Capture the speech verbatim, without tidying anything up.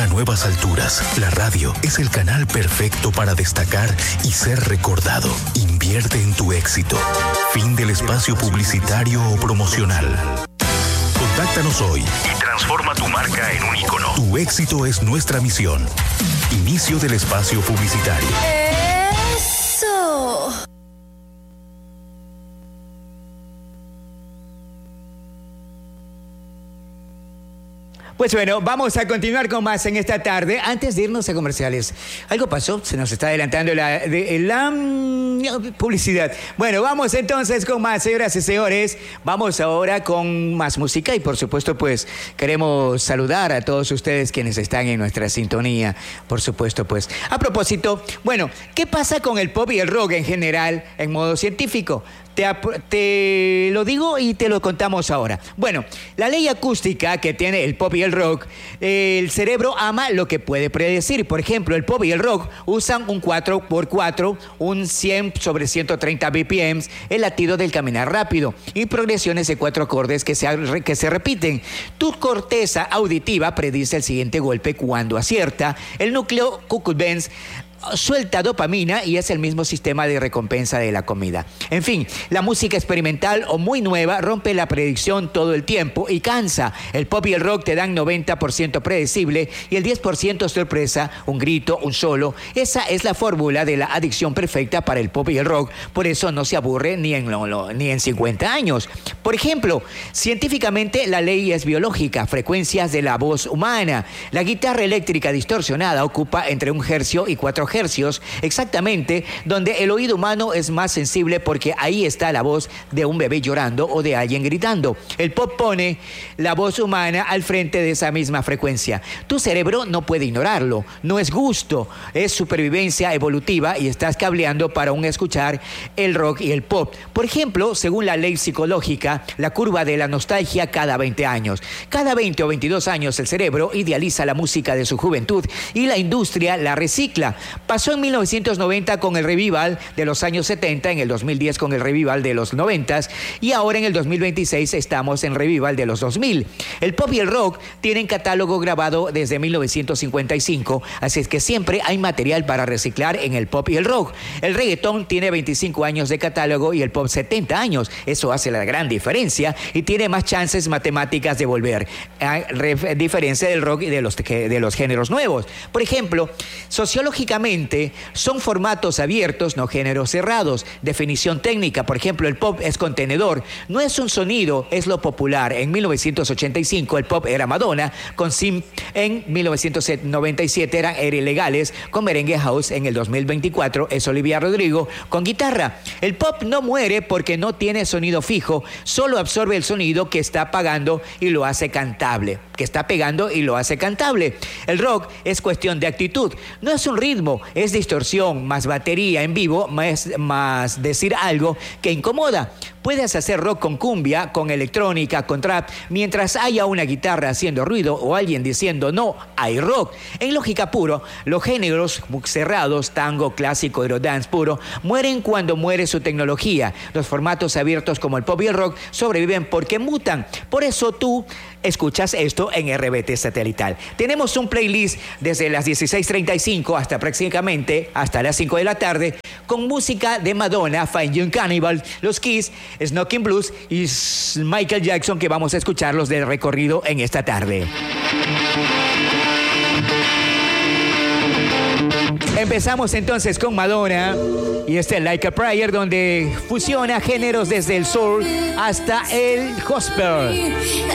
a nuevas alturas. La radio es el canal perfecto para destacar y ser recordado. Invierte en tu éxito. Fin del espacio publicitario o promocional. Contáctanos hoy y transforma tu marca en un ícono. Tu éxito es nuestra misión. Inicio del espacio publicitario. ¡Eso! Pues bueno, vamos a continuar con más en esta tarde. Antes de irnos a comerciales, algo pasó, se nos está adelantando la, de, la mm, publicidad. Bueno, vamos entonces con más, señoras y señores. Vamos ahora con más música y por supuesto pues queremos saludar a todos ustedes quienes están en nuestra sintonía. Por supuesto pues. A propósito, bueno, ¿qué pasa con el pop y el rock en general en modo científico? Te, te lo digo y te lo contamos ahora. Bueno, la ley acústica que tiene el pop y el rock, eh, el cerebro ama lo que puede predecir. Por ejemplo, el pop y el rock usan un cuatro por cuatro, un cien sobre ciento treinta B P Ms, el latido del caminar rápido y progresiones de cuatro acordes que se, que se repiten. Tu corteza auditiva predice el siguiente golpe cuando acierta. El núcleo accumbens suelta dopamina y es el mismo sistema de recompensa de la comida. En fin, la música experimental o muy nueva rompe la predicción todo el tiempo y cansa. El pop y el rock te dan noventa por ciento predecible y el diez por ciento sorpresa, un grito, un solo. Esa es la fórmula de la adicción perfecta para el pop y el rock. Por eso no se aburre ni en, lo, lo, ni en cincuenta años. Por ejemplo, científicamente la ley es biológica, frecuencias de la voz humana. La guitarra eléctrica distorsionada ocupa entre un hercio y cuatro hercios, exactamente donde el oído humano es más sensible porque ahí está la voz de un bebé llorando o de alguien gritando. El pop pone la voz humana al frente de esa misma frecuencia. Tu cerebro no puede ignorarlo, no es gusto, es supervivencia evolutiva y estás cableando para un escuchar el rock y el pop. Por ejemplo, según la ley psicológica, la curva de la nostalgia cada veinte años. Cada veinte o veintidós años el cerebro idealiza la música de su juventud y la industria la recicla. Pasó en mil novecientos noventa con el revival de los años setenta, en el dos mil diez con el revival de los noventa y ahora en el dos mil veintiséis estamos en revival de los dos mil. El pop y el rock tienen catálogo grabado desde mil novecientos cincuenta y cinco, así es que siempre hay material para reciclar en el pop y el rock. El reggaetón tiene veinticinco años de catálogo y el pop setenta años. Eso hace la gran diferencia y tiene más chances matemáticas de volver, a diferencia del rock y de los, de los géneros nuevos. Por ejemplo, sociológicamente son formatos abiertos, no géneros cerrados. Definición técnica, por ejemplo, el pop es contenedor, no es un sonido, es lo popular. En mil novecientos ochenta y cinco el pop era Madonna, con Sim en mil novecientos noventa y siete eran ilegales, con merengue house en el dos mil veinticuatro es Olivia Rodrigo con guitarra. El pop no muere porque no tiene sonido fijo, solo absorbe el sonido que está pagando y lo hace cantable, que está pegando y lo hace cantable. El rock es cuestión de actitud, no es un ritmo, es distorsión, más batería en vivo, más, más decir algo que incomoda. Puedes hacer rock con cumbia, con electrónica, con trap, mientras haya una guitarra haciendo ruido o alguien diciendo no, hay rock. En lógica puro, los géneros cerrados, tango, clásico, eurodance puro, mueren cuando muere su tecnología. Los formatos abiertos como el pop y el rock sobreviven porque mutan. Por eso tú escuchas esto en R B T Satelital. Tenemos un playlist desde las dieciséis treinta y cinco hasta prácticamente hasta las cinco de la tarde con música de Madonna, Fine Young Cannibal, Los Kiss, Smoking Blues y Michael Jackson, que vamos a escucharlos de recorrido en esta tarde. Empezamos entonces con Madonna y este Like a Prayer, donde fusiona géneros desde el soul hasta el gospel.